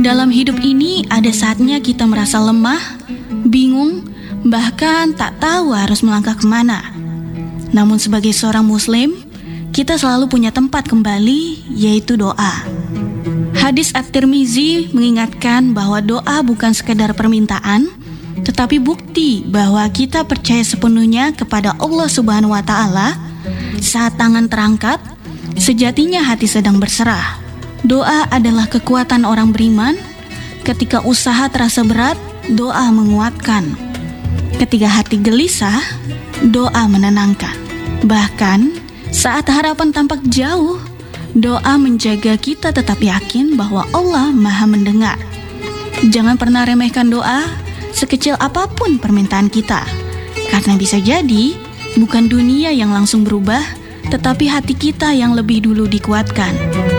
Dalam hidup ini ada saatnya kita merasa lemah, bingung, bahkan tak tahu harus melangkah kemana. Namun sebagai seorang muslim, kita selalu punya tempat kembali, yaitu doa. Hadis At-Tirmizi mengingatkan bahwa doa bukan sekedar permintaan, tetapi bukti bahwa kita percaya sepenuhnya kepada Allah Subhanahu wa Ta'ala. Saat tangan terangkat, sejatinya hati sedang berserah. Doa adalah kekuatan orang beriman. Ketika usaha terasa berat, doa menguatkan. Ketika hati gelisah, doa menenangkan. Bahkan saat harapan tampak jauh, doa menjaga kita tetap yakin bahwa Allah Maha mendengar. Jangan pernah remehkan doa, sekecil apapun permintaan kita. Karena bisa jadi bukan dunia yang langsung berubah, tetapi hati kita yang lebih dulu dikuatkan.